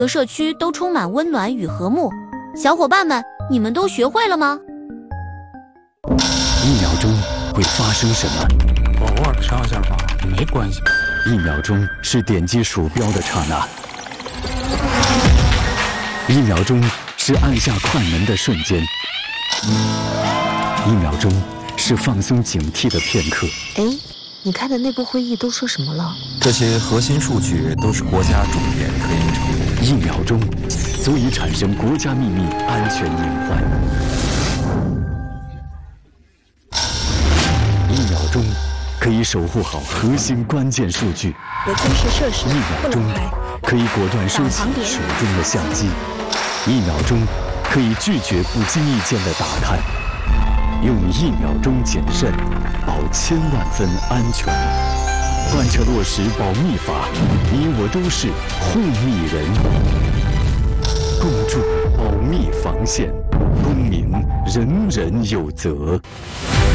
个社区都充满温暖与和睦。小伙伴们，你们都学会了吗 ？1秒钟会发生什么？ 偶尔上下吧，没关系。 1秒钟是点击鼠标的刹那，1秒钟是按下快门的瞬间，1秒钟是放松警惕的片刻。 哎，你开的内部会议都说什么了？ 这些核心数据都是国家重点科研成果。 1秒钟足以产生国家秘密安全隐患。1秒钟可以守护好核心关键数据。 别真实设施 1秒钟可以果断收起手中的相机。1秒钟可以拒绝不经意间的打探。用1秒钟谨慎，保1000万分安全。贯彻落实保密法，你我都是护密人。共筑保密防线，公民人人有责。